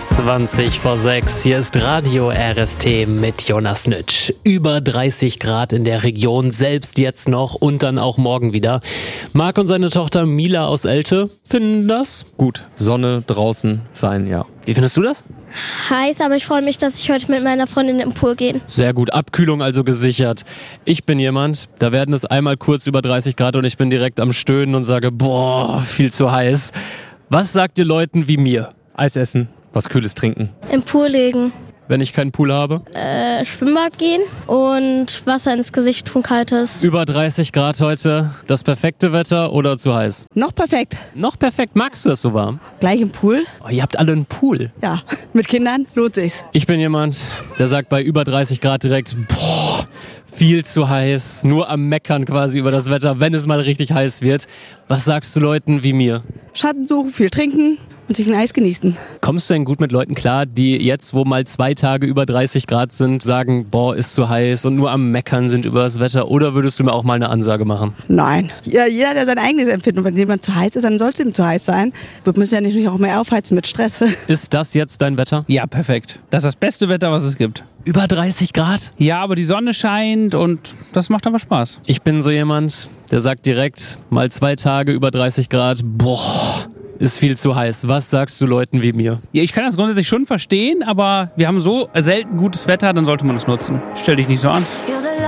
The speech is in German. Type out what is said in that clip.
20 vor 6. Hier ist Radio RST mit Jonas Nütsch. Über 30 Grad in der Region, selbst jetzt noch und dann auch morgen wieder. Marc und seine Tochter Mila aus Elte finden das gut. Sonne draußen sein, ja. Wie findest du das? Heiß, aber ich freue mich, dass ich heute mit meiner Freundin im Pool gehe. Sehr gut, Abkühlung also gesichert. Ich bin jemand, da werden es einmal kurz über 30 Grad und ich bin direkt am Stöhnen und sage, boah, viel zu heiß. Was sagt ihr Leuten wie mir? Eis essen, was Kühles trinken. Im Pool legen. Wenn ich keinen Pool habe? Schwimmbad gehen und Wasser ins Gesicht tun, kaltes. Über 30 Grad heute, das perfekte Wetter oder zu heiß? Noch perfekt. Noch perfekt, magst du das so warm? Gleich im Pool? Oh, ihr habt alle einen Pool. Ja, mit Kindern lohnt sich's. Ich bin jemand, der sagt bei über 30 Grad direkt, boah, viel zu heiß, nur am Meckern quasi über das Wetter, wenn es mal richtig heiß wird. Was sagst du Leuten wie mir? Schatten suchen, viel trinken und sich ein Eis genießen. Kommst du denn gut mit Leuten klar, die jetzt, wo mal 2 Tage über 30 Grad sind, sagen, boah, ist zu heiß und nur am Meckern sind über das Wetter? Oder würdest du mir auch mal eine Ansage machen? Nein. Ja, jeder, der sein eigenes Empfinden, wenn jemand zu heiß ist, dann soll es ihm zu heiß sein. Wir müssen ja nicht auch mehr aufheizen mit Stress. Ist das jetzt dein Wetter? Ja, perfekt. Das ist das beste Wetter, was es gibt. Über 30 Grad? Ja, aber die Sonne scheint und das macht aber Spaß. Ich bin so jemand, der sagt direkt, mal 2 Tage über 30 Grad, boah, ist viel zu heiß. Was sagst du Leuten wie mir? Ja, ich kann das grundsätzlich schon verstehen, aber wir haben so selten gutes Wetter, dann sollte man es nutzen. Stell dich nicht so an.